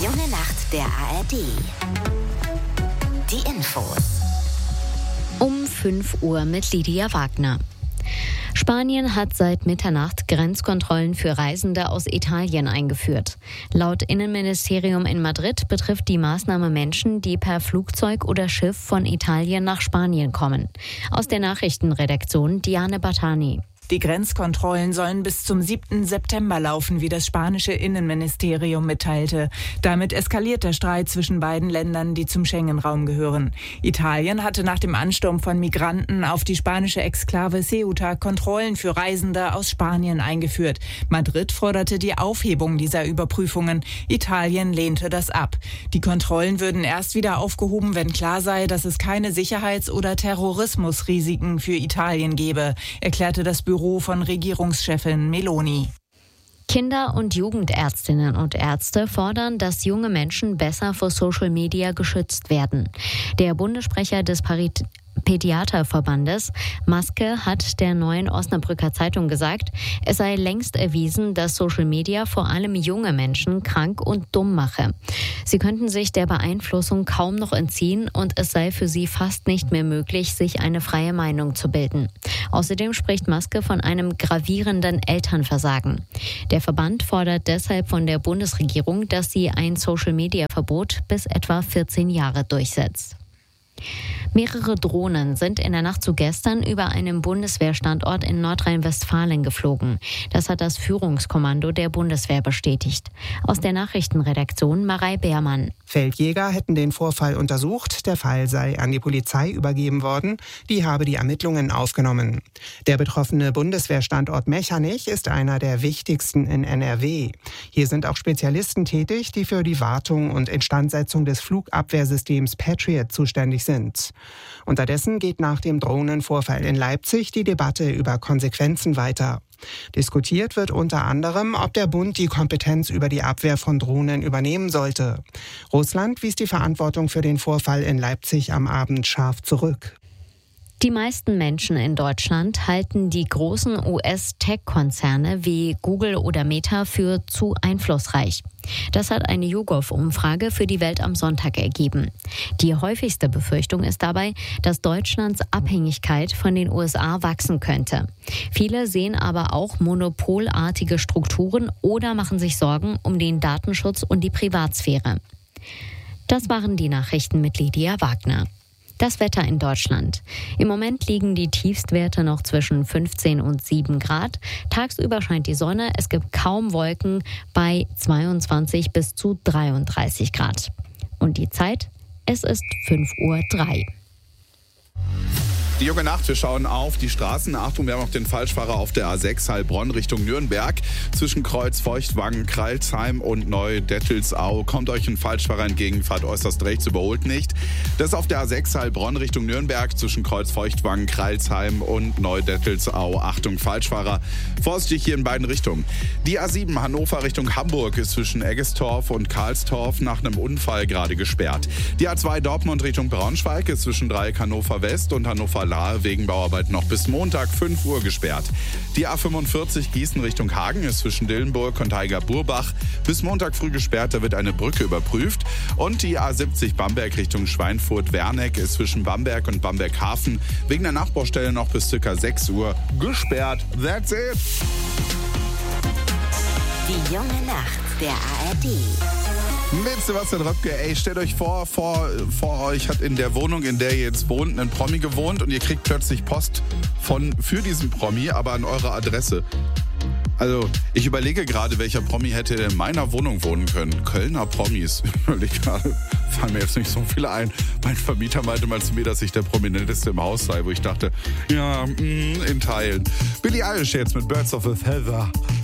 Die junge Nacht der ARD. Die Infos. Um 5 Uhr mit Lydia Wagner. Spanien hat seit Mitternacht Grenzkontrollen für Reisende aus Italien eingeführt. Laut Innenministerium in Madrid betrifft die Maßnahme Menschen, die per Flugzeug oder Schiff von Italien nach Spanien kommen. Aus der Nachrichtenredaktion Diane Batani. Die Grenzkontrollen sollen bis zum 7. September laufen, wie das spanische Innenministerium mitteilte. Damit eskaliert der Streit zwischen beiden Ländern, die zum Schengen-Raum gehören. Italien hatte nach dem Ansturm von Migranten auf die spanische Exklave Ceuta Kontrollen für Reisende aus Spanien eingeführt. Madrid forderte die Aufhebung dieser Überprüfungen. Italien lehnte das ab. Die Kontrollen würden erst wieder aufgehoben, wenn klar sei, dass es keine Sicherheits- oder Terrorismusrisiken für Italien gebe, erklärte das Büro von Regierungschefin Meloni. Kinder- und Jugendärztinnen und Ärzte fordern, dass junge Menschen besser vor Social Media geschützt werden. Der Bundessprecher des Pädiaterverbandes Maske hat der Neuen Osnabrücker Zeitung gesagt, es sei längst erwiesen, dass Social Media vor allem junge Menschen krank und dumm mache. Sie könnten sich der Beeinflussung kaum noch entziehen und es sei für sie fast nicht mehr möglich, sich eine freie Meinung zu bilden. Außerdem spricht Maske von einem gravierenden Elternversagen. Der Verband fordert deshalb von der Bundesregierung, dass sie ein Social-Media-Verbot bis etwa 14 Jahre durchsetzt. Mehrere Drohnen sind in der Nacht zu gestern über einem Bundeswehrstandort in Nordrhein-Westfalen geflogen. Das hat das Führungskommando der Bundeswehr bestätigt. Aus der Nachrichtenredaktion Marei Beermann. Feldjäger hätten den Vorfall untersucht. Der Fall sei an die Polizei übergeben worden. Die habe die Ermittlungen aufgenommen. Der betroffene Bundeswehrstandort Mechernich ist einer der wichtigsten in NRW. Hier sind auch Spezialisten tätig, die für die Wartung und Instandsetzung des Flugabwehrsystems Patriot zuständig sind. Unterdessen geht nach dem Drohnenvorfall in Leipzig die Debatte über Konsequenzen weiter. Diskutiert wird unter anderem, ob der Bund die Kompetenz über die Abwehr von Drohnen übernehmen sollte. Russland wies die Verantwortung für den Vorfall in Leipzig am Abend scharf zurück. Die meisten Menschen in Deutschland halten die großen US-Tech-Konzerne wie Google oder Meta für zu einflussreich. Das hat eine YouGov-Umfrage für die Welt am Sonntag ergeben. Die häufigste Befürchtung ist dabei, dass Deutschlands Abhängigkeit von den USA wachsen könnte. Viele sehen aber auch monopolartige Strukturen oder machen sich Sorgen um den Datenschutz und die Privatsphäre. Das waren die Nachrichten mit Lydia Wagner. Das Wetter in Deutschland. Im Moment liegen die Tiefstwerte noch zwischen 15 und 7 Grad. Tagsüber scheint die Sonne, es gibt kaum Wolken bei 22 bis zu 33 Grad. Und die Zeit? Es ist 5:03 Uhr. Die junge Nacht, wir schauen auf die Straßen. Achtung, wir haben noch den Falschfahrer auf der A6 Heilbronn Richtung Nürnberg. Zwischen Kreuz Feuchtwangen, Kreilsheim und Neudettelsau kommt euch ein Falschfahrer entgegen, fahrt äußerst rechts, überholt nicht. Das ist auf der A6 Heilbronn Richtung Nürnberg zwischen Kreuz Feuchtwangen, Kreilsheim und Neudettelsau. Achtung, Falschfahrer. Vorsichtig hier in beiden Richtungen. Die A7 Hannover Richtung Hamburg ist zwischen Eggestorf und Karlstorf nach einem Unfall gerade gesperrt. Die A2 Dortmund Richtung Braunschweig ist zwischen Dreieck Hannover West und Hannover Lahe wegen Bauarbeiten noch bis Montag 5 Uhr gesperrt. Die A45 Gießen Richtung Hagen ist zwischen Dillenburg und Heiger-Burbach bis Montag früh gesperrt, da wird eine Brücke überprüft. Und die A70 Bamberg Richtung Schweinfurt-Werneck ist zwischen Bamberg und Bamberg-Hafen wegen der Nachbaustelle noch bis ca. 6 Uhr gesperrt. That's it! Die junge Nacht der ARD. Mit Sebastian Röpke, stellt euch vor euch hat in der Wohnung, in der ihr jetzt wohnt, ein Promi gewohnt und ihr kriegt plötzlich Post für diesen Promi, aber an eurer Adresse. Also, ich überlege gerade, welcher Promi hätte in meiner Wohnung wohnen können. Kölner Promis. Ich überlege gerade, fallen mir jetzt nicht so viele ein. Mein Vermieter meinte mal zu mir, dass ich der Prominenteste im Haus sei, wo ich dachte, ja, in Teilen. Billie Eilish jetzt mit Birds of a Feather.